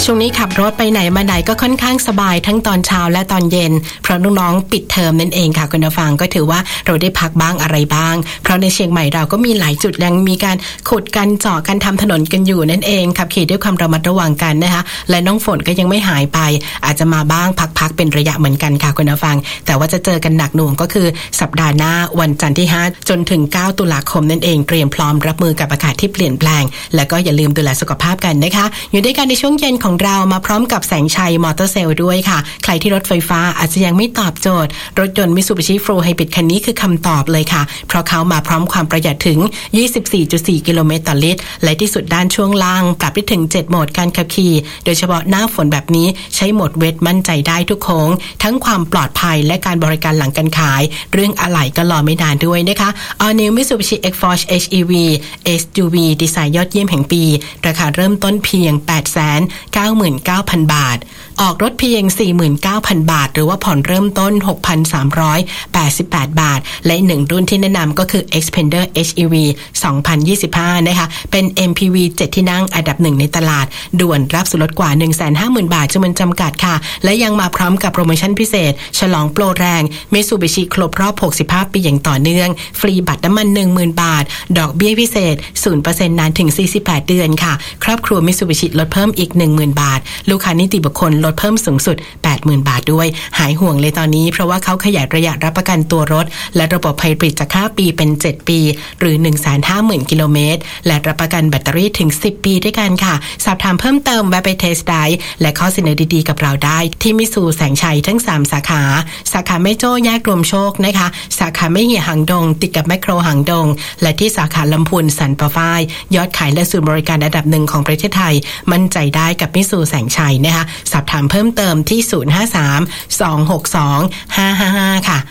ช่วงนี้ขับรถไปไหนมาไหนก็ค่อนข้างสบายทั้งตอนเช้าและตอนเย็นเพราะน้องๆปิดเทอมนั่นเองค่ะคุณผู้ฟังก็ถือว่าเราได้พักบ้างอะไรบ้างเพราะในเชียงใหม่เราก็มีหลายจุดยังมีการขุดกันเจาะกันทำถนนกันอยู่นั่นเองขับขี่ด้วยความระมัดระวังกันนะคะและน้องฝนก็ยังไม่หายไปอาจจะมาบ้างพักๆเป็นระยะเหมือนกันค่ะคุณผู้ฟังแต่ว่าจะเจอกันหนักหน่วงก็คือสัปดาห์หน้าวันจันทร์ที่5จนถึง9ตุลาคมนั่นเองเตรียมพร้อมรับมือกับอากาศที่เปลี่ยนแปลงและก็อย่าลืมดูแลสุขภาพกันนะคะอยู่ด้วยกันในช่วงเย็นของเรามาพร้อมกับแสงชัยมอเตอร์เซลล์ด้วยค่ะใครที่รถไฟฟ้าอาจจะยังไม่ตอบโจทย์รถยนต์ Mitsubishi Full Hybrid คันนี้คือคำตอบเลยค่ะเพราะเขามาพร้อมความประหยัดถึง 24.4 กิโลเมตรต่อลิตรและที่สุดด้านช่วงล่างปรับได้ถึง7โหมดการขับขี่โดยเฉพาะหน้าฝนแบบนี้ใช้โหมดเวทมั่นใจได้ทุกโค้งทั้งความปลอดภัยและการบริการหลังการขายเรื่องอะไหล่ก็รอไม่นานด้วยนะคะ All New Mitsubishi X-Force HEV SUV ดีไซน์ยอดเยี่ยมแห่งปีราคาเริ่มต้นเพียง 899,000 บาทออกรถเพียง 49,000 บาทหรือว่าผ่อนเริ่มต้น 6,388 บาทและหนึ่งรุ่นที่แนะนำก็คือ Xpander HEV 2025นะคะเป็น MPV 7 ที่นั่งอันดับ1ในตลาดด่วนรับส่วนลดกว่า 150,000 บาทจำนวนจำกัดค่ะและยังมาพร้อมกับโปรโมชั่นพิเศษฉลองโปรแรง Mitsubishi ครบรอบ65ปีอย่างต่อเนื่องฟรีบัตรน้ำมัน 10,000 บาทดอกเบี้ยพิเศษ 0% นานถึง48 เดือนค่ะครอบครัว Mitsubishi ลดเพิ่มอีก 10,000 บาทลูกค้านิติบุคคลลดเพิ่มสูงสุด 80,000 บาทด้วยหายห่วงเลยตอนนี้เพราะว่าเขาขยายระยะรับประกันตัวรถและระบบไฮบริดจาก5ปีเป็น7ปีหรือ 150,000 กิโลเมตรและรับประกันแบตเตอรี่ถึง10ปีด้วยกันค่ะสอบถามเพิ่มเติมแวะไปเทสต์ไดร์และข้อเสนอดีๆกับเราได้ที่มิสูแสงชัยทั้ง3สาขาสาขาแม่โจ้แยกรวมโชคนะคะสาขาแม่เหี่ยหางดงติดกับแมคโครหางดงและที่สาขาลำพูนสันปะฝ้ายยอดขายและศูนย์บริการอันดับ1ของประเทศไทยมั่นใจได้กับมิสูแสงชัยนะคะสอบถามเพิ่มเติมที่053-262-555ค่ะ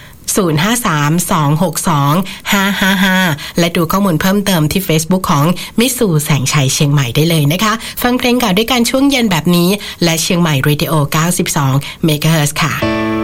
053-262-555และดูข้อมูลเพิ่มเติมที่ Facebook ของมิสูแสงชัยเชียงใหม่ได้เลยนะคะฟังเพลงเก่าด้วยกันช่วงเย็นแบบนี้และเชียงใหม่ Radio 92 MHz ค่ะ